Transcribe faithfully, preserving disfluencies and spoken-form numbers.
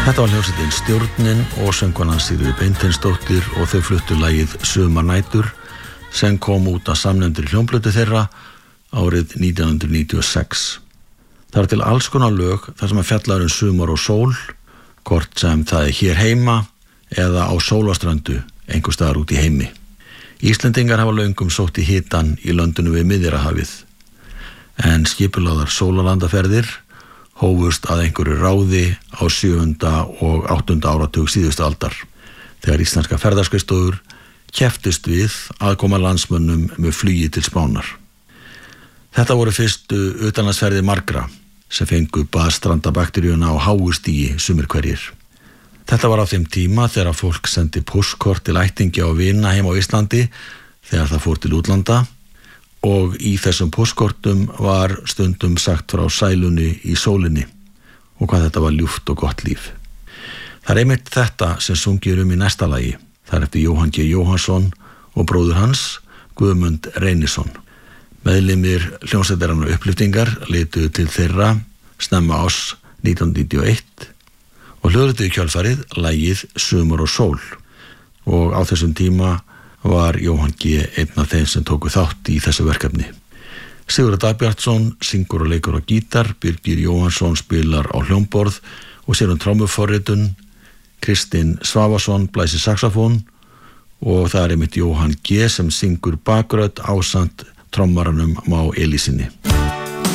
Þetta var hljómsveitin Stjórnin og söngkonan Sigríður Beinteinsdóttir og þau fluttu lagið Sumarnætur sem kom út að samnefndri hljómplötu þeirra árið nítján hundruð níutíu og sex. Það er til alls konar lög þar sem að fjallar um sumar og sól, hvort sem það er hér heima eða á sólaströndu einhvers staðar út í heimi. Íslendingar hafa löngum sótt í hitann í löndunum við Miðjarðarhafið, en skipulagðar sólarlandaferðir hófust að einhverju ráði á sjöunda og áttunda áratug síðustu aldar, þegar íslenska ferðaskrifstofur kepptust við að koma landsmönnum með flugi til Spánar. Þetta voru fyrstu utanlandsferðir margra sem fengu baðstrandabakteríuna á háu stigi sumir hverjir. Þetta var á þeim tíma þegar fólk sendi póstkort til ættingja og vina heima á Íslandi þegar það fór til útlanda, og í þessum póstkortum var stundum sagt frá sælunni í sólinni og hvað þetta var ljúft og gott líf. Það er einmitt þetta sem sungir um í næsta lagi. Það er eftir Jóhann G. Jóhannsson og bróður hans, Guðmund Reynisson. Meðlimir hljómsveitarinnar Upplyftingar leituðu til þeirra snemma árs nítján hundruð níutíu og eitt og hljóðrituðu í kjölfarið lagið Sumar og sól, og á þessum tíma var Jóhann G. einn af þeim sem tóku þátt í þessu verkefni. Sigurður Dagbjartsson syngur og leikur á gítar, Birgir Jóhannsson spilar á hljómborð og sér um trommuforritun, Kristinn Svavarsson blæsir saxofón og það er einmitt Jóhann G. sem syngur bakrödd ásamt trommaranum Má Elísinni.